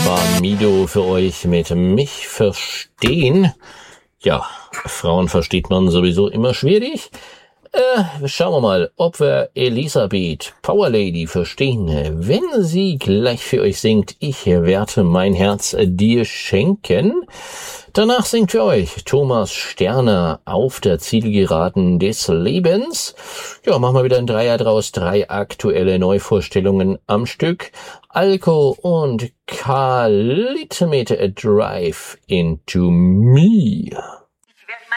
war Mido für euch mit Mich verstehen. Ja, Frauen versteht man sowieso immer schwierig. Schauen wir mal, ob wir Elisabeth, Power Lady, verstehen, wenn sie gleich für euch singt, ich werde mein Herz dir schenken. Danach singt für euch Thomas Sterner, auf der Zielgeraden des Lebens. Ja, machen wir wieder ein Dreier draus, 3 aktuelle Neuvorstellungen am Stück. Alko und Khalid mit A Drive into Me.